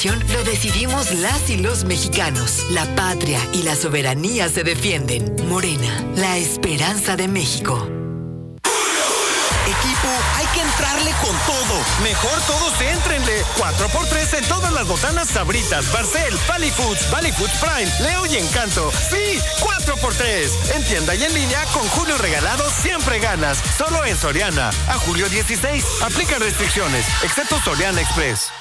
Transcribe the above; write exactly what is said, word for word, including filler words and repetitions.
educación lo decidimos las y los mexicanos. La patria y la soberanía se defienden. Morena, la esperanza de México. Equipo, hay que entrarle con todo. Mejor todos éntrenle. cuatro por tres en todas las botanas Sabritas, Barcel, Valley Foods, Valley Foods Prime, Leo y Encanto. Sí, cuatro por tres. En tienda y en línea, con Julio Regalado siempre ganas. Solo en Soriana. A julio dieciséis. Aplican restricciones, excepto Soriana Express.